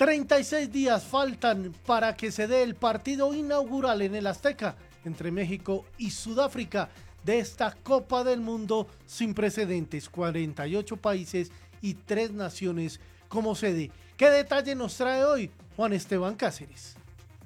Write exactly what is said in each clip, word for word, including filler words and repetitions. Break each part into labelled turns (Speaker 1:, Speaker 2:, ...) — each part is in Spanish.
Speaker 1: treinta y seis días faltan para que se dé el partido inaugural en el Azteca entre México y Sudáfrica de esta Copa del Mundo sin precedentes, cuarenta y ocho países y tres naciones como sede. ¿Qué detalle nos trae hoy Juan Esteban Cáceres?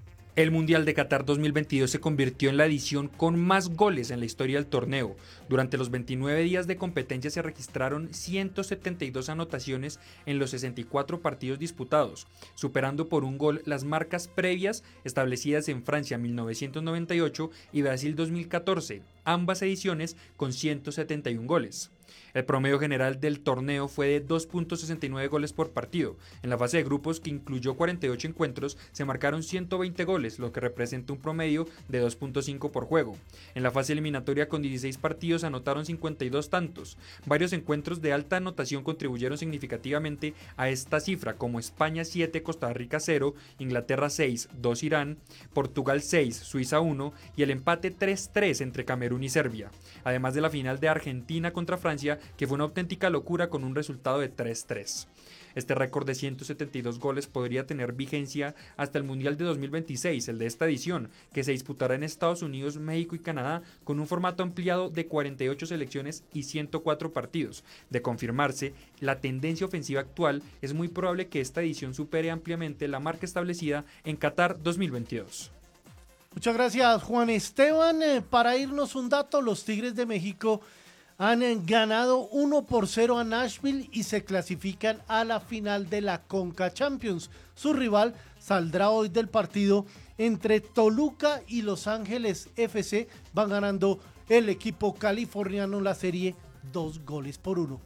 Speaker 2: El Mundial de Qatar dos mil veintidós se convirtió en la edición con más goles en la historia del torneo. Durante los veintinueve días de competencia se registraron ciento setenta y dos anotaciones en los sesenta y cuatro partidos disputados, superando por un gol las marcas previas establecidas en Francia mil novecientos noventa y ocho y Brasil dos mil catorce, ambas ediciones con ciento setenta y un goles. El promedio general del torneo fue de dos punto sesenta y nueve goles por partido. En la fase de grupos, que incluyó cuarenta y ocho encuentros, se marcaron ciento veinte goles, lo que representa un promedio de dos punto cinco por juego. En la fase eliminatoria, con dieciséis partidos, anotaron cincuenta y dos tantos. Varios encuentros de alta anotación contribuyeron significativamente a esta cifra, como España siete, Costa Rica cero, Inglaterra seis, dos Irán, Portugal seis, Suiza uno y el empate tres tres entre Camerún y Serbia. Además de la final de Argentina contra Francia, que fue una auténtica locura con un resultado de tres tres. Este récord de ciento setenta y dos goles podría tener vigencia hasta el Mundial de dos mil veintiséis, el de esta edición, que se disputará en Estados Unidos, México y Canadá, con un formato ampliado de cuarenta y ocho selecciones y ciento cuatro partidos. De confirmarse la tendencia ofensiva actual, es muy probable que esta edición supere ampliamente la marca establecida en Qatar dos mil veintidós.
Speaker 1: Muchas gracias, Juan Esteban. Eh, para irnos un dato, los Tigres de México han ganado uno por cero a Nashville y se clasifican a la final de la Conca Champions. Su rival saldrá hoy del partido entre Toluca y Los Ángeles F C. Van ganando el equipo californiano la serie dos goles por uno.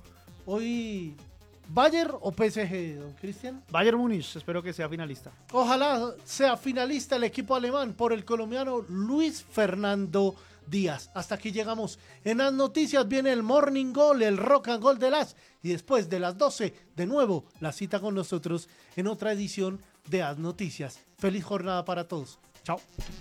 Speaker 1: Hoy, ¿Bayern o P S G, don Cristian?
Speaker 3: Bayern Múnich, espero que sea finalista.
Speaker 1: Ojalá sea finalista el equipo alemán por el colombiano Luis Fernando Díaz. Hasta aquí llegamos. En las noticias viene el Morning Goal, el Rock and Gold de las, y después de las doce, de nuevo, la cita con nosotros en otra edición de As Noticias. Feliz jornada para todos. Chao.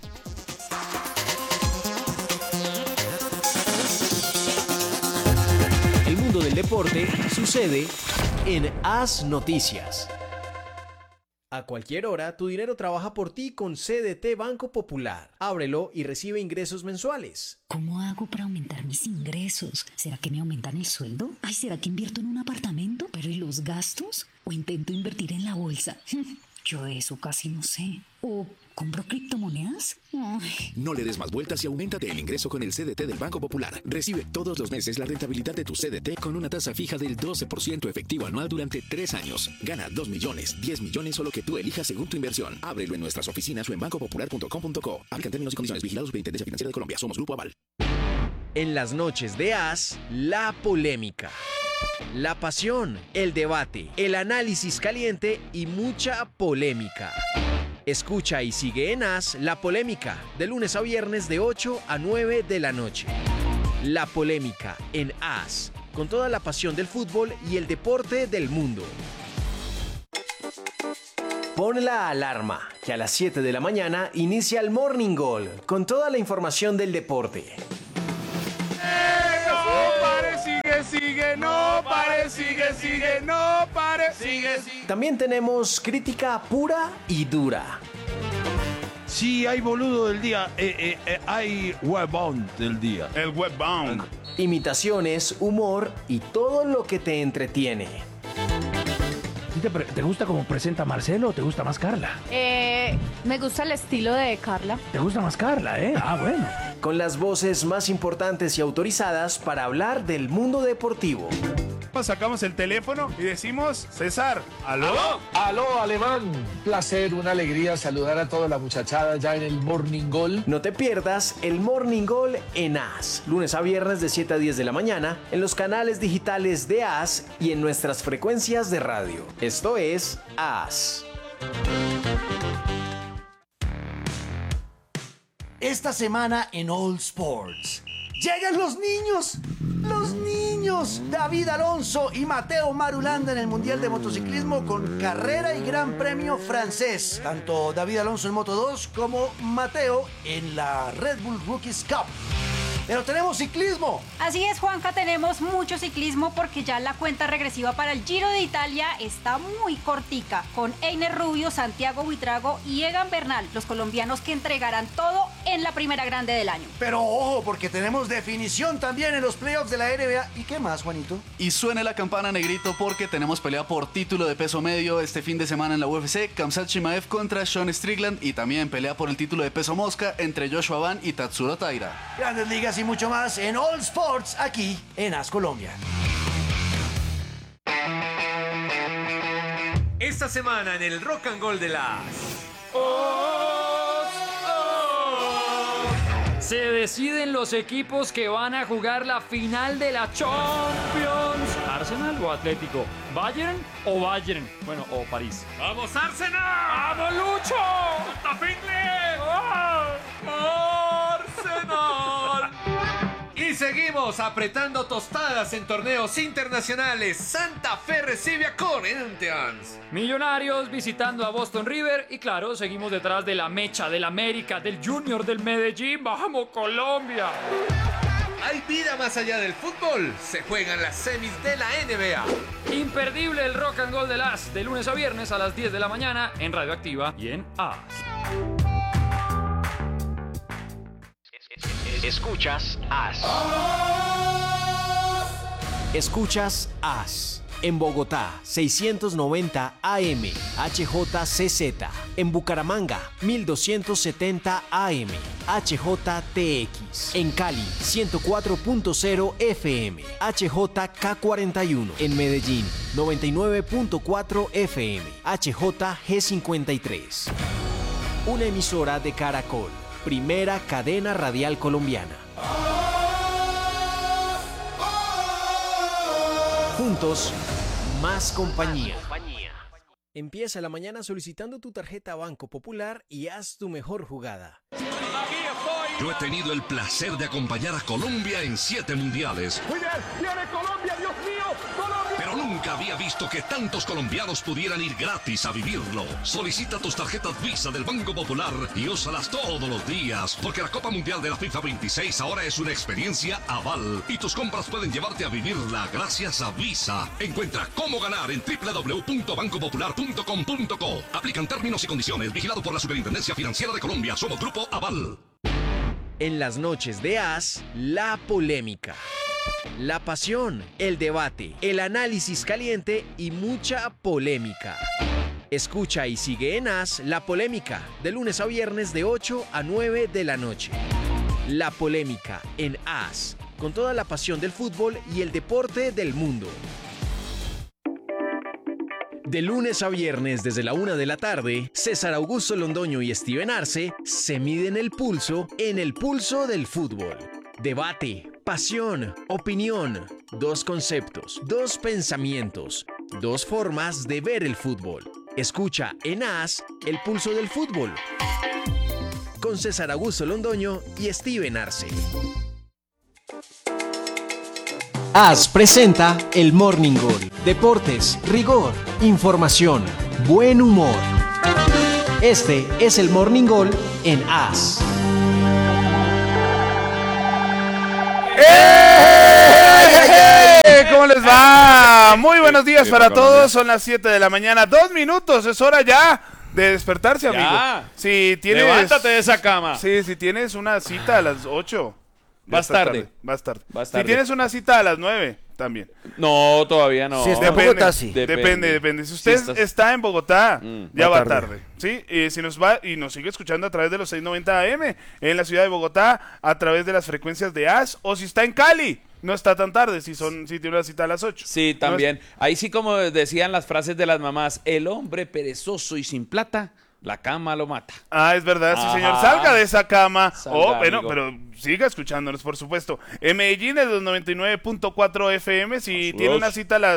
Speaker 4: El mundo del deporte sucede en As Noticias. A cualquier hora, tu dinero trabaja por ti con C D T Banco Popular. Ábrelo y recibe ingresos mensuales.
Speaker 5: ¿Cómo hago para aumentar mis ingresos? ¿Será que me aumentan el sueldo? Ay, ¿será que invierto en un apartamento? ¿Pero y los gastos? ¿O intento invertir en la bolsa? Yo de eso casi no sé. ¿O compro criptomonedas? Ay.
Speaker 6: No le des más vueltas y auméntate el ingreso con el C D T del Banco Popular. Recibe todos los meses la rentabilidad de tu C D T con una tasa fija del doce por ciento efectivo anual durante tres años. Gana dos millones, diez millones o lo que tú elijas según tu inversión. Ábrelo en nuestras oficinas o en banco popular punto com punto co. Aplican términos y condiciones. Vigilados por Superintendencia Financiera de Colombia. Somos Grupo Aval.
Speaker 4: En las noches de As, la polémica, la pasión, el debate, el análisis caliente y mucha polémica. Escucha y sigue en As La Polémica, de lunes a viernes de ocho a nueve de la noche. La Polémica en As, con toda la pasión del fútbol y el deporte del mundo. Pon la alarma, que a las siete de la mañana inicia el Morning Goal, con toda la información del deporte.
Speaker 7: Sigue, sigue, no pare, sigue, sigue, no pare, sigue, sigue.
Speaker 4: También tenemos crítica pura y dura.
Speaker 8: Sí, hay boludo del día, eh, eh, eh, hay webbound del día.
Speaker 7: El webbound.
Speaker 4: Imitaciones, humor y todo lo que te entretiene.
Speaker 9: ¿Te, ¿Te gusta cómo presenta Marcelo o te gusta más Carla?
Speaker 10: Eh, me gusta el estilo de Carla.
Speaker 9: ¿Te gusta más Carla, eh? Ah, bueno.
Speaker 4: Con las voces más importantes y autorizadas para hablar del mundo deportivo.
Speaker 7: Sacamos el teléfono y decimos, César, ¿aló?
Speaker 11: ¿Aló? Aló, Alemán. Placer, una alegría saludar a toda la muchachada ya en el Morning Goal.
Speaker 4: No te pierdas el Morning Goal en As, lunes a viernes de siete a diez de la mañana, en los canales digitales de As y en nuestras frecuencias de radio. Esto es As.
Speaker 12: Esta semana en All Sports. ¡Llegan los niños! ¡Los niños! David Alonso y Mateo Marulanda en el Mundial de Motociclismo con carrera y Gran Premio francés. Tanto David Alonso en Moto dos como Mateo en la Red Bull Rookies Cup. Pero tenemos ciclismo.
Speaker 13: Así es, Juanca, tenemos mucho ciclismo porque ya la cuenta regresiva para el Giro de Italia está muy cortica, con Einer Rubio, Santiago Buitrago y Egan Bernal, los colombianos que entregarán todo en la primera grande del año.
Speaker 12: Pero ojo, porque tenemos definición también en los playoffs de la N B A. ¿Y qué más, Juanito?
Speaker 14: Y suene la campana, negrito, porque tenemos pelea por título de peso medio este fin de semana en la U F C. Khamzat Chimaev contra Sean Strickland, y también pelea por el título de peso mosca entre Joshua Van y Tatsuro Taira.
Speaker 12: Grandes ligas y mucho más en All Sports, aquí en As Colombia.
Speaker 15: Esta semana en el Rock and Roll de las...
Speaker 16: Se deciden los equipos que van a jugar la final de la Champions. ¿Arsenal o Atlético? ¿Bayern o Bayern? Bueno, o París.
Speaker 15: ¡Vamos, Arsenal!
Speaker 16: ¡Vamos, Lucho!
Speaker 15: ¡Arsenal! Y seguimos apretando tostadas en torneos internacionales. Santa Fe recibe a Corinthians.
Speaker 16: Millonarios visitando a Boston River. Y claro, seguimos detrás de la mecha del América, del Junior, del Medellín. ¡Vamos, Colombia!
Speaker 15: Hay vida más allá del fútbol. Se juegan las semis de la N B A.
Speaker 16: Imperdible el Rock and Roll de las, de lunes a viernes a las diez de la mañana en Radioactiva y en A.
Speaker 4: Escuchas As. Escuchas As. En Bogotá, seiscientos noventa A M, H J C Z. En Bucaramanga, mil doscientos setenta A M, H J T X. En Cali, ciento cuatro punto cero F M, H J K cuarenta y uno. En Medellín, noventa y nueve punto cuatro F M, H J G cincuenta y tres. Una emisora de Caracol, primera cadena radial colombiana. Juntos, más compañía. Empieza la mañana solicitando tu tarjeta Banco Popular y haz tu mejor jugada.
Speaker 17: Yo he tenido el placer de acompañar a Colombia en siete mundiales.
Speaker 7: Muy bien, viene Colombia, Dios mío, Colombia.
Speaker 17: Pero nunca había visto que tantos colombianos pudieran ir gratis a vivirlo. Solicita tus tarjetas Visa del Banco Popular y úsalas todos los días, porque la Copa Mundial de la FIFA veintiséis ahora es una experiencia aval y tus compras pueden llevarte a vivirla gracias a Visa. Encuentra cómo ganar en doble u doble u doble u punto banco popular punto com punto co. Aplican términos y condiciones. Vigilado por la Superintendencia Financiera de Colombia. Somos Grupo Aval.
Speaker 4: En las noches de As, la polémica, la pasión, el debate, el análisis caliente y mucha polémica. Escucha y sigue en As la polémica, de lunes a viernes de ocho a nueve de la noche. La polémica en As, con toda la pasión del fútbol y el deporte del mundo. De lunes a viernes desde la una de la tarde, César Augusto Londoño y Steven Arce se miden el pulso en el pulso del fútbol. Debate, pasión, opinión, dos conceptos, dos pensamientos, dos formas de ver el fútbol. Escucha en As el pulso del fútbol con César Augusto Londoño y Steven Arce. As presenta el Morning Goal. Deportes, rigor, información, buen humor. Este es el Morning Goal en As.
Speaker 7: ¡Eh! ¿Cómo les va? Muy buenos días para todos. Son las siete de la mañana. Dos minutos. Es hora ya de despertarse, amigo.
Speaker 18: Ya.
Speaker 7: Si tienes...
Speaker 18: Levántate de esa cama.
Speaker 7: Sí, si tienes una cita a las ocho.
Speaker 18: Vas tarde.
Speaker 7: Vas tarde.
Speaker 18: Vas tarde.
Speaker 7: Si tienes una cita a las nueve, también.
Speaker 18: No, todavía no.
Speaker 7: Si está en Bogotá, sí. Depende, depende. depende. Si usted sí está en Bogotá, mm, ya va, va tarde. tarde. ¿Sí? Y si nos va y nos sigue escuchando a través de los seiscientos noventa A M en la ciudad de Bogotá, a través de las frecuencias de As, o si está en Cali, no está tan tarde, si son si tiene una cita a las ocho.
Speaker 18: Sí, también. No es... Ahí sí, como decían las frases de las mamás, el hombre perezoso y sin plata, la cama lo mata.
Speaker 7: Ah, es verdad, sí, señor. Salga de esa cama. Salga, oh, bueno, amigo. Pero siga escuchándonos, por supuesto. En Medellín es los noventa y nueve punto cuatro F M. Si tiene una cita a las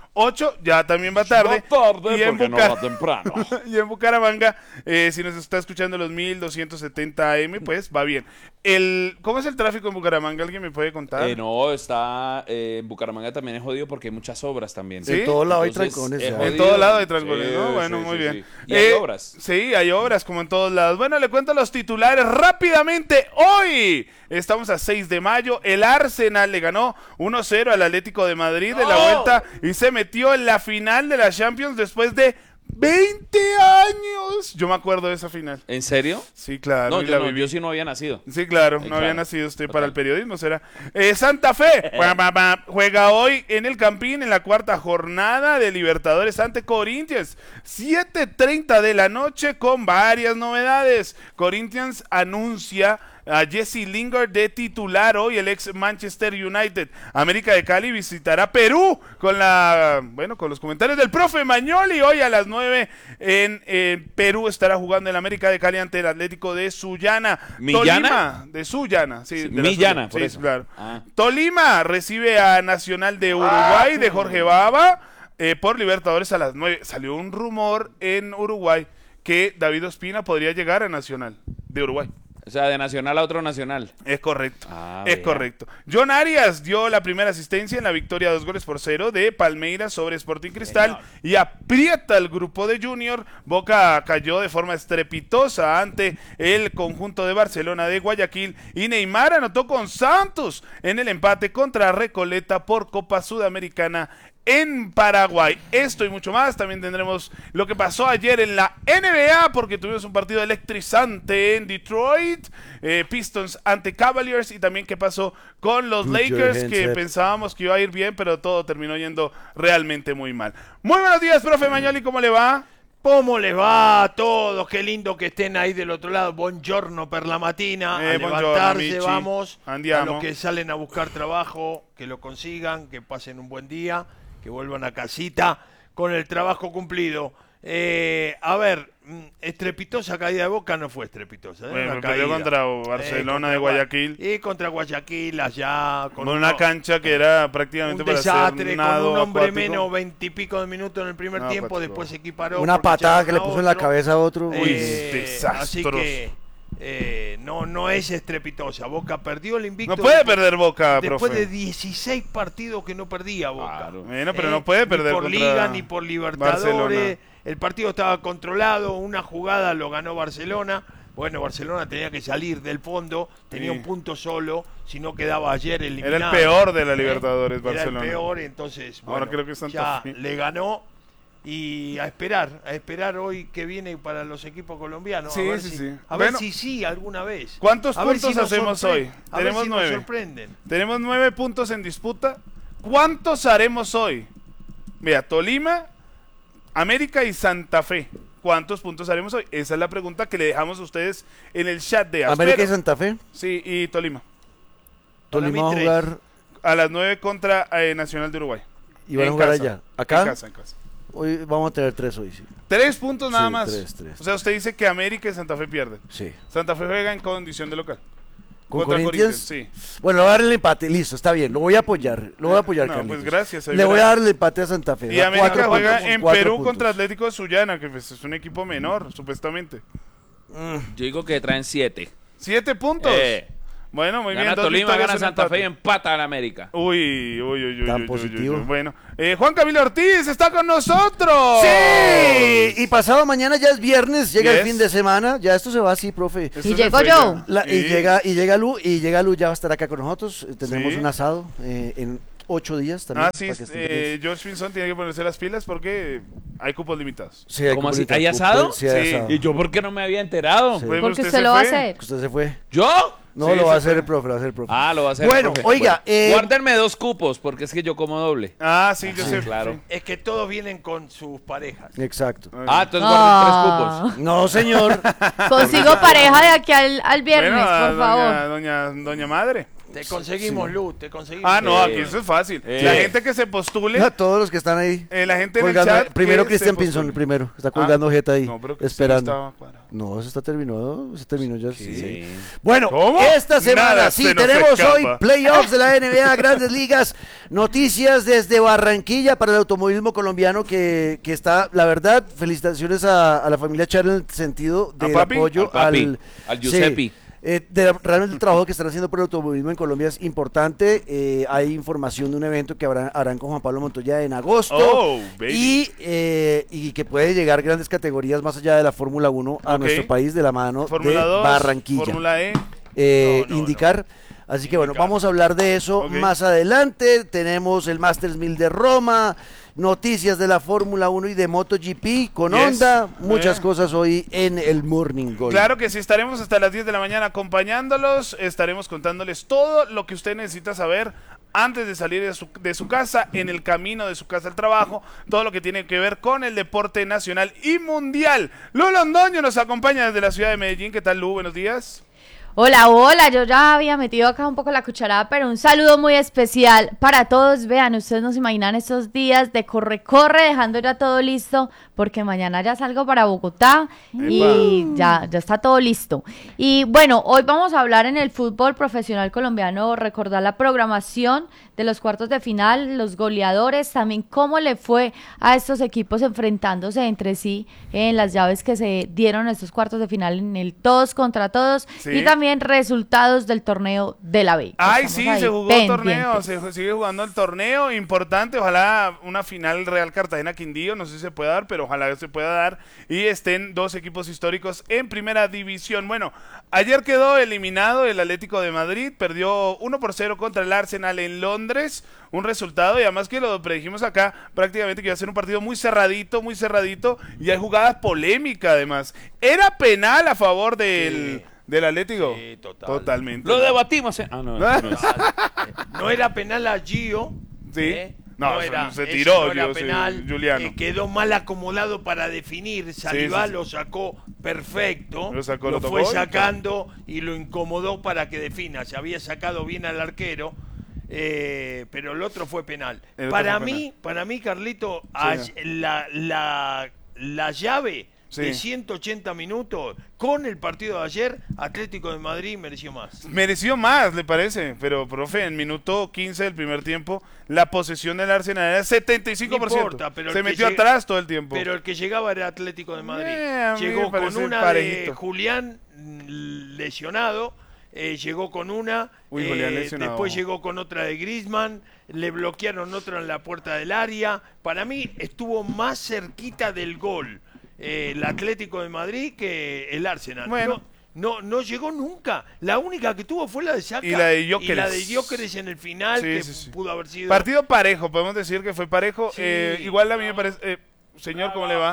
Speaker 7: ocho, ya también va tarde.
Speaker 18: Va tarde
Speaker 7: y en
Speaker 18: porque no
Speaker 7: Bucar-
Speaker 18: va temprano.
Speaker 7: y en Bucaramanga, eh, si nos está escuchando los mil doscientos setenta A M, pues va bien. El, ¿Cómo es el tráfico en Bucaramanga? ¿Alguien me puede contar?
Speaker 18: Eh, no, está eh, en Bucaramanga también es jodido porque hay muchas obras también.
Speaker 7: ¿Sí?
Speaker 12: En todo lado hay
Speaker 18: Entonces,
Speaker 12: trancones.
Speaker 18: es
Speaker 12: ya.
Speaker 7: En
Speaker 18: jodido.
Speaker 7: todo lado hay trancones,
Speaker 18: Sí,
Speaker 7: ¿no? Bueno,
Speaker 18: sí,
Speaker 7: muy
Speaker 18: sí,
Speaker 7: bien.
Speaker 18: sí. Y hay
Speaker 7: Eh,
Speaker 18: obras.
Speaker 7: Sí, hay obras como en todos lados. Bueno, le cuento los titulares rápidamente. Hoy estamos a seis de mayo. El Arsenal le ganó uno cero al Atlético de Madrid de la vuelta y se metió en la final de la Champions después de veinte años. Yo me acuerdo de esa final.
Speaker 18: ¿En serio?
Speaker 7: Sí, claro.
Speaker 18: No,
Speaker 7: y
Speaker 18: yo,
Speaker 7: la
Speaker 18: no
Speaker 7: viví.
Speaker 18: yo sí no había nacido.
Speaker 7: Sí, claro,
Speaker 18: Sí,
Speaker 7: no
Speaker 18: claro.
Speaker 7: había nacido usted para el periodismo, será. Eh, Santa Fe pa, pa, pa, juega hoy en el Campín en la cuarta jornada de Libertadores ante Corinthians. siete treinta de la noche con varias novedades. Corinthians anuncia a Jesse Lingard de titular hoy, el ex Manchester United. América de Cali visitará Perú con la, bueno, con los comentarios del profe Mañoli. Hoy a las nueve en, en Perú estará jugando el América de Cali ante el Atlético de Sullana.
Speaker 18: ¿Millana?
Speaker 7: Tolima, de Sullana, sí.
Speaker 18: Sí,
Speaker 7: de la
Speaker 18: Millana,
Speaker 7: Sullana,
Speaker 18: por
Speaker 7: sí,
Speaker 18: eso.
Speaker 7: claro.
Speaker 18: Ah.
Speaker 7: Tolima recibe a Nacional de Uruguay de Jorge Baba eh, por Libertadores a las nueve. Salió un rumor en Uruguay que David Ospina podría llegar a Nacional de Uruguay.
Speaker 18: O sea, de nacional a otro nacional.
Speaker 7: Es correcto,
Speaker 18: Ah,
Speaker 7: es
Speaker 18: vea.
Speaker 7: correcto. John Arias dio la primera asistencia en la victoria dos goles por cero de Palmeiras sobre Sporting Cristal y aprieta el grupo de Junior. Boca cayó de forma estrepitosa ante el conjunto de Barcelona de Guayaquil y Neymar anotó con Santos en el empate contra Recoleta por Copa Sudamericana en Paraguay. Esto y mucho más. También tendremos lo que pasó ayer en la N B A porque tuvimos un partido electrizante en Detroit, eh, Pistons ante Cavaliers, y también qué pasó con los
Speaker 12: Put your
Speaker 7: Lakers,
Speaker 12: hands
Speaker 7: que
Speaker 12: up.
Speaker 7: pensábamos que iba a ir bien, pero todo terminó yendo realmente muy mal. Muy buenos días, profe Mañoli, ¿cómo le va?
Speaker 8: ¿Cómo les va a todos? Qué lindo que estén ahí del otro lado. Buongiorno per la mattina.
Speaker 7: Eh,
Speaker 8: a
Speaker 7: buongiorno,
Speaker 8: levantarse,
Speaker 7: amici.
Speaker 8: vamos.
Speaker 7: Andiamo.
Speaker 8: A los que salen a buscar trabajo, que lo consigan, que pasen un buen día, que vuelvan a casita con el trabajo cumplido. Eh, a ver, mm, estrepitosa caída de Boca no fue estrepitosa. ¿eh?
Speaker 7: Bueno,
Speaker 8: Una
Speaker 7: perdió
Speaker 8: caída.
Speaker 7: contra Barcelona
Speaker 8: contra
Speaker 7: de
Speaker 8: Gua-
Speaker 7: Guayaquil.
Speaker 8: Y contra Guayaquil allá. Con
Speaker 7: Con una
Speaker 8: uno-
Speaker 7: cancha que era prácticamente
Speaker 8: un
Speaker 7: para
Speaker 8: desastre,
Speaker 7: hacer
Speaker 8: con
Speaker 7: nado
Speaker 8: un hombre
Speaker 7: acuático.
Speaker 8: menos veintipico de minutos en el primer
Speaker 7: No,
Speaker 8: tiempo,
Speaker 7: acuático.
Speaker 8: después se equiparó.
Speaker 12: Una
Speaker 8: porque
Speaker 12: patada
Speaker 8: echaron
Speaker 12: que le
Speaker 8: a
Speaker 12: puso en la
Speaker 8: otro.
Speaker 12: cabeza a otro.
Speaker 7: Uy,
Speaker 8: Eh,
Speaker 7: desastroso.
Speaker 8: así que eh, no, no es estrepitosa. Boca perdió el invicto.
Speaker 7: No puede
Speaker 8: después-
Speaker 7: perder Boca,
Speaker 8: Después
Speaker 7: profe.
Speaker 8: de dieciséis partidos que no perdía Boca.
Speaker 18: Claro.
Speaker 7: Bueno, pero
Speaker 8: Eh,
Speaker 7: no puede perder
Speaker 8: ni por
Speaker 7: contra
Speaker 8: Liga ni por Libertadores.
Speaker 7: Barcelona.
Speaker 8: El partido estaba controlado, una jugada lo ganó Barcelona. Bueno, Barcelona tenía que salir del fondo, tenía
Speaker 7: Sí.
Speaker 8: un punto solo, si no quedaba ayer eliminado.
Speaker 7: Era el peor de la
Speaker 8: Eh,
Speaker 7: Libertadores, Barcelona.
Speaker 8: Era el peor, entonces
Speaker 7: Ahora
Speaker 8: bueno,
Speaker 7: creo que Santa
Speaker 8: ya
Speaker 7: Fe.
Speaker 8: le ganó. Y a esperar, a esperar hoy que viene para los equipos colombianos.
Speaker 7: Sí,
Speaker 8: a ver
Speaker 7: sí,
Speaker 8: si,
Speaker 7: sí.
Speaker 8: A
Speaker 7: Bueno,
Speaker 8: ver si sí, alguna vez.
Speaker 7: ¿Cuántos
Speaker 8: A ver
Speaker 7: puntos
Speaker 8: si nos
Speaker 7: hacemos
Speaker 8: sorpre-
Speaker 7: hoy?
Speaker 8: A
Speaker 7: Tenemos
Speaker 8: ver si nos
Speaker 7: nueve.
Speaker 8: sorprenden.
Speaker 7: Tenemos nueve puntos en disputa. ¿Cuántos haremos hoy? Mira, Tolima, América y Santa Fe. ¿Cuántos puntos haremos hoy? Esa es la pregunta que le dejamos a ustedes en el chat de Aspero.
Speaker 12: América y Santa Fe.
Speaker 7: Sí, y Tolima.
Speaker 12: Tolima va a
Speaker 8: mí
Speaker 12: jugar
Speaker 7: A las nueve contra eh, Nacional de Uruguay.
Speaker 12: y van a
Speaker 7: En
Speaker 12: jugar
Speaker 7: casa.
Speaker 12: allá. ¿Acá?
Speaker 7: En casa, en casa.
Speaker 12: Hoy vamos a tener tres hoy, sí.
Speaker 7: Tres puntos nada
Speaker 12: Sí,
Speaker 7: más.
Speaker 12: tres, tres.
Speaker 7: O sea, usted dice que América y Santa Fe pierden.
Speaker 12: Sí.
Speaker 7: Santa Fe juega en condición de local.
Speaker 12: ¿Con
Speaker 7: Contra
Speaker 12: Corinthians?
Speaker 7: sí.
Speaker 12: Bueno, le voy a dar el empate, listo, está bien, lo voy a apoyar, lo voy a apoyar,
Speaker 7: No,
Speaker 12: Carlitos.
Speaker 7: pues gracias, ahí
Speaker 12: Le voy
Speaker 7: verá.
Speaker 12: a dar el empate a Santa Fe.
Speaker 7: Y
Speaker 12: da
Speaker 7: América
Speaker 12: cuatro
Speaker 7: juega
Speaker 12: puntos,
Speaker 7: en
Speaker 12: cuatro
Speaker 7: Perú
Speaker 12: puntos.
Speaker 7: contra Atlético de Sullana, que pues, es un equipo menor, supuestamente.
Speaker 18: Yo digo que traen siete.
Speaker 7: Siete puntos.
Speaker 18: Eh.
Speaker 7: Bueno, muy
Speaker 18: Gana
Speaker 7: bien. dos
Speaker 18: Tolima,
Speaker 7: victorias,
Speaker 18: gana
Speaker 7: un
Speaker 18: Santa
Speaker 7: empate.
Speaker 18: Fe y empata al América.
Speaker 7: Uy, uy, uy, uy.
Speaker 12: Tan
Speaker 7: uy, uy,
Speaker 12: positivo.
Speaker 7: uy, uy. Bueno, eh, Juan Camilo Ortiz está con nosotros.
Speaker 12: Sí, y pasado mañana ya es viernes, llega
Speaker 7: Yes.
Speaker 12: el fin de semana, ya esto se va así, profe.
Speaker 7: Esto
Speaker 10: Y
Speaker 7: se
Speaker 10: llego
Speaker 7: fue
Speaker 10: yo.
Speaker 7: ya.
Speaker 12: La- y
Speaker 7: Sí.
Speaker 12: llega y llega Lu, y llega Lu, ya va a estar acá con nosotros, eh, tendremos
Speaker 7: Sí.
Speaker 12: un asado eh, en ocho días también.
Speaker 7: Ah, sí,
Speaker 12: para que estén
Speaker 7: eh,
Speaker 12: pendientes.
Speaker 7: George Pinson tiene que ponerse las pilas porque hay cupos limitados.
Speaker 12: Sí, hay
Speaker 18: ¿Cómo así?
Speaker 12: comunidad,
Speaker 18: ¿Hay
Speaker 12: cupos,
Speaker 18: asado?
Speaker 12: Sí, hay
Speaker 7: Sí.
Speaker 12: asado.
Speaker 18: ¿Y yo por qué no me había enterado?
Speaker 12: Sí.
Speaker 7: Pues,
Speaker 10: Porque
Speaker 7: usted
Speaker 10: usted
Speaker 7: se
Speaker 10: lo va a
Speaker 7: fue.
Speaker 10: hacer.
Speaker 12: Usted se fue.
Speaker 18: ¿Yo?
Speaker 12: No,
Speaker 7: Sí,
Speaker 12: lo va a
Speaker 7: se
Speaker 12: hacer
Speaker 7: fue.
Speaker 12: el profe, lo va a hacer el profe.
Speaker 18: Ah, lo va a hacer.
Speaker 12: Bueno,
Speaker 18: profe.
Speaker 12: oiga, eh,
Speaker 18: Guárdenme dos cupos porque es que yo como doble.
Speaker 7: Ah, sí, yo
Speaker 18: Sí,
Speaker 7: sé.
Speaker 18: claro.
Speaker 7: sí.
Speaker 8: Es que todos vienen con sus parejas.
Speaker 12: Exacto.
Speaker 18: Ah, entonces guarden tres
Speaker 10: Ah.
Speaker 18: cupos.
Speaker 12: No, señor.
Speaker 10: Consigo pareja de aquí al, al viernes,
Speaker 7: Bueno, a
Speaker 10: por favor.
Speaker 7: doña, doña, doña madre.
Speaker 8: Te conseguimos
Speaker 7: Sí.
Speaker 8: luz, te conseguimos.
Speaker 7: Ah, no,
Speaker 18: Eh,
Speaker 7: aquí eso es fácil.
Speaker 18: eh.
Speaker 7: La gente que se postule,
Speaker 19: A todos los que están ahí.
Speaker 7: eh, la gente en el
Speaker 19: colgando-
Speaker 7: chat.
Speaker 19: primero
Speaker 7: que
Speaker 19: Christian
Speaker 7: se
Speaker 19: Pinson, el
Speaker 7: postule.
Speaker 19: primero. Está colgando
Speaker 7: Ah,
Speaker 19: jeta ahí.
Speaker 7: no, pero Christian
Speaker 19: esperando.
Speaker 7: estaba cuadrado.
Speaker 19: No, eso está terminado. Se terminó ya. Sí.
Speaker 18: Sí.
Speaker 19: Bueno,
Speaker 7: ¿Cómo?
Speaker 19: esta semana
Speaker 7: Nada
Speaker 19: sí
Speaker 7: se nos
Speaker 19: tenemos
Speaker 7: escapa.
Speaker 19: hoy playoffs de la N B A, Grandes Ligas, noticias desde Barranquilla para el automovilismo colombiano que, que está, la verdad, felicitaciones a, a la familia Char en el sentido
Speaker 7: ¿A
Speaker 19: del
Speaker 7: papi?
Speaker 19: apoyo
Speaker 18: Al papi,
Speaker 19: al,
Speaker 18: al
Speaker 19: sí,
Speaker 18: Giuseppe.
Speaker 19: eh, de- realmente el trabajo que están haciendo por el automovilismo en Colombia es importante. Eh, hay información de un evento que habrán, harán con Juan Pablo Montoya en agosto
Speaker 7: Oh, baby.
Speaker 19: y, eh, y que puede llegar grandes categorías más allá de la Fórmula uno a
Speaker 7: Ok.
Speaker 19: nuestro país de la mano
Speaker 7: Fórmula
Speaker 19: de
Speaker 7: dos,
Speaker 19: Barranquilla.
Speaker 7: Fórmula E.
Speaker 19: Eh,
Speaker 7: No, no,
Speaker 19: indicar. Así que bueno,
Speaker 7: Indicar.
Speaker 19: vamos a hablar de eso
Speaker 7: Ok.
Speaker 19: más adelante. Tenemos el Masters mil de Roma, noticias de la Fórmula uno y de MotoGP con
Speaker 7: Yes.
Speaker 19: Honda, muchas
Speaker 7: Eh.
Speaker 19: cosas hoy en el Morning Gold.
Speaker 7: Claro que sí, estaremos hasta las diez de la mañana acompañándolos, estaremos contándoles todo lo que usted necesita saber antes de salir de su, de su casa, en el camino de su casa al trabajo, todo lo que tiene que ver con el deporte nacional y mundial. Lu Londoño nos acompaña desde la ciudad de Medellín. ¿Qué tal, Lu? Buenos días.
Speaker 10: Hola, hola, yo ya había metido acá un poco la cucharada, pero un saludo muy especial para todos. Vean, ustedes no se imaginan estos días de corre-corre, dejando ya todo listo, porque mañana ya salgo para Bogotá y ya, ya está todo listo. Y bueno, hoy vamos a hablar en el fútbol profesional colombiano, recordar la programación de los cuartos de final, los goleadores, también cómo le fue a estos equipos enfrentándose entre sí en las llaves que se dieron en estos cuartos de final en el todos contra todos,
Speaker 7: Sí.
Speaker 10: y también resultados del torneo de la B.
Speaker 7: Ay,
Speaker 10: Estamos
Speaker 7: sí,
Speaker 10: ahí
Speaker 7: se jugó
Speaker 10: pendientes.
Speaker 7: torneo, se sigue jugando el torneo, importante, ojalá una final Real Cartagena-Quindío, no sé si se puede dar, pero ojalá se pueda dar y estén dos equipos históricos en primera división. Bueno, ayer quedó eliminado el Atlético de Madrid, perdió uno por cero contra el Arsenal en Londres, un resultado y además que lo predijimos acá prácticamente que iba a ser un partido muy cerradito, muy cerradito y hay jugadas polémicas además. ¿Era penal a favor del...
Speaker 8: Sí.
Speaker 7: ¿Del Atlético?
Speaker 8: Sí, total.
Speaker 7: Totalmente.
Speaker 18: Lo debatimos. eh. Ah, no, eso no es.
Speaker 8: No era penal a Gio.
Speaker 7: Sí.
Speaker 8: ¿eh?
Speaker 7: No, eso se
Speaker 8: eso
Speaker 7: tiró,
Speaker 8: no era
Speaker 7: Gio, sí,
Speaker 8: penal.
Speaker 7: Giuliano.
Speaker 8: eh, quedó mal acomodado para definir. Saliba
Speaker 7: sí, sí.
Speaker 8: lo sacó perfecto.
Speaker 7: Lo sacó,
Speaker 8: lo
Speaker 7: lo
Speaker 8: fue
Speaker 7: tocó y
Speaker 8: sacando y lo incomodó para que defina. Se había sacado bien al arquero. Eh, pero el otro fue penal.
Speaker 7: El otro
Speaker 8: Para
Speaker 7: fue
Speaker 8: mí,
Speaker 7: penal.
Speaker 8: para mí, Carlito,
Speaker 7: Sí.
Speaker 8: ay- la, la, la llave
Speaker 7: Sí.
Speaker 8: de ciento ochenta minutos con el partido de ayer, Atlético de Madrid mereció más.
Speaker 7: Mereció más, le parece, pero profe, en minuto quince del primer tiempo, la posesión del Arsenal era setenta y cinco por ciento.
Speaker 8: No importa, pero
Speaker 7: se
Speaker 8: el que
Speaker 7: metió
Speaker 8: llega-
Speaker 7: atrás todo el tiempo.
Speaker 8: Pero el que llegaba era Atlético de Madrid.
Speaker 7: Eh, a mí me
Speaker 8: llegó con
Speaker 7: parece
Speaker 8: una
Speaker 7: parejito.
Speaker 8: de Julián mm, lesionado, eh, llegó con una,
Speaker 7: Uy,
Speaker 8: eh,
Speaker 7: Julián lesionado.
Speaker 8: después llegó con otra de Griezmann, le bloquearon otra en la puerta del área. Para mí estuvo más cerquita del gol eh, el Atlético de Madrid que el Arsenal.
Speaker 7: Bueno.
Speaker 8: No, no, no llegó nunca. La única que tuvo fue la de Saka
Speaker 7: Y la de
Speaker 8: y
Speaker 7: Gyökeres.
Speaker 8: la de Gyökeres en el final,
Speaker 7: Sí,
Speaker 8: que
Speaker 7: sí, sí.
Speaker 8: pudo haber sido...
Speaker 7: Partido parejo, podemos decir que fue parejo.
Speaker 8: Sí.
Speaker 7: Eh, igual a mí me parece... eh, señor, ¿cómo le va?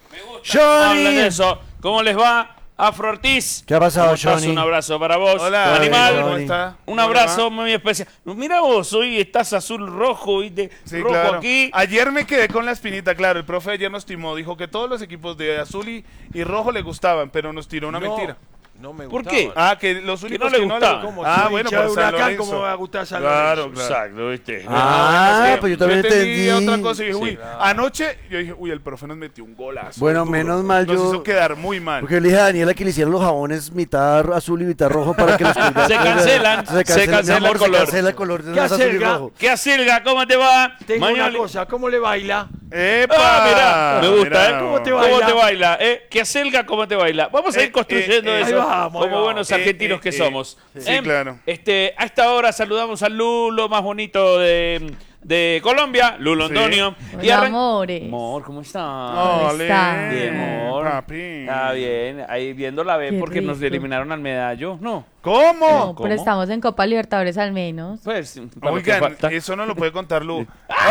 Speaker 18: Hablan de eso. ¿Cómo les va? Afro Ortiz.
Speaker 19: ¿Qué ha pasado,
Speaker 18: ¿Cómo estás?
Speaker 19: Johnny?
Speaker 18: Un abrazo para vos.
Speaker 7: Hola,
Speaker 18: Animal.
Speaker 7: ¿cómo está?
Speaker 18: Un
Speaker 7: ¿Cómo le
Speaker 18: abrazo
Speaker 7: va?
Speaker 18: muy especial. Mira vos, hoy estás azul rojo, ¿viste?
Speaker 7: Sí,
Speaker 18: rojo
Speaker 7: claro.
Speaker 18: aquí.
Speaker 7: Ayer me quedé con la espinita, claro. El profe ayer nos timó, dijo que todos los equipos de azul y, y rojo le gustaban, pero nos tiró una
Speaker 8: No,
Speaker 7: mentira.
Speaker 8: No me
Speaker 18: ¿Por
Speaker 8: gustaba.
Speaker 18: qué?
Speaker 7: Ah, que los
Speaker 18: Que
Speaker 7: únicos
Speaker 18: no le
Speaker 7: que no
Speaker 18: gustaba.
Speaker 7: le
Speaker 8: Como
Speaker 7: Ah,
Speaker 8: soy
Speaker 7: bueno,
Speaker 8: hincha de
Speaker 7: por San
Speaker 8: Huracán,
Speaker 7: Lorenzo.
Speaker 8: ¿cómo me va a gustar San
Speaker 7: Claro,
Speaker 8: Lorenzo?
Speaker 7: claro.
Speaker 18: Exacto, ¿viste?
Speaker 19: Ah,
Speaker 7: Sí,
Speaker 19: pues yo también entendí.
Speaker 7: otra cosa y dije,
Speaker 18: Sí.
Speaker 7: uy, anoche yo dije, uy, el profe nos metió un golazo.
Speaker 19: Bueno,
Speaker 7: duro.
Speaker 19: menos mal
Speaker 7: Nos
Speaker 19: yo-
Speaker 7: hizo quedar muy mal.
Speaker 19: Porque yo le dije a Daniela que le hicieran los jabones mitad azul y mitad rojo para que los cuidara.
Speaker 18: Se cancelan,
Speaker 19: Se cancela,
Speaker 18: se cancela
Speaker 19: mi amor,
Speaker 18: el color.
Speaker 19: Se cancela el color de
Speaker 8: ¿Qué
Speaker 19: azul
Speaker 8: hace
Speaker 19: y
Speaker 8: el ga-
Speaker 19: rojo.
Speaker 18: ¿Qué hace, Elga? ¿Cómo te va?
Speaker 8: Tengo
Speaker 18: Mañana
Speaker 8: una
Speaker 18: le-
Speaker 8: cosa, ¿cómo le baila?
Speaker 7: ¡Epa!
Speaker 18: Ah, mira, me gusta,
Speaker 7: Mirá,
Speaker 18: ¿eh?
Speaker 8: ¿Cómo te
Speaker 18: ¿Cómo
Speaker 8: baila?
Speaker 18: te baila? ¿Eh? ¿Qué acelga? ¿Cómo te baila? Vamos a
Speaker 7: Eh,
Speaker 18: ir construyendo
Speaker 7: eh, eh,
Speaker 18: eso
Speaker 8: ahí vamos, ahí
Speaker 18: como
Speaker 8: vamos.
Speaker 18: buenos
Speaker 7: Eh,
Speaker 18: argentinos
Speaker 7: eh,
Speaker 18: que
Speaker 7: eh,
Speaker 18: somos.
Speaker 7: sí,
Speaker 18: Eh,
Speaker 7: claro.
Speaker 18: Este, a esta hora saludamos al Lulo más bonito de, de Colombia, Lulo
Speaker 7: Sí.
Speaker 18: Antonio.
Speaker 10: Hola,
Speaker 18: arran-
Speaker 10: amores.
Speaker 18: Amor, ¿cómo estás?
Speaker 10: ¿Cómo
Speaker 7: Ole,
Speaker 10: está?
Speaker 18: Bien, amor.
Speaker 7: papi.
Speaker 18: Está bien, ahí viendo la B
Speaker 10: Qué
Speaker 18: porque nos
Speaker 10: rico.
Speaker 18: eliminaron al medallo. No,
Speaker 7: ¿Cómo?
Speaker 10: No,
Speaker 18: ¿Cómo?
Speaker 10: pero estamos en Copa Libertadores al menos.
Speaker 18: pues. para lo que
Speaker 7: Oigan,
Speaker 18: falta.
Speaker 7: eso no lo puede contar Lu.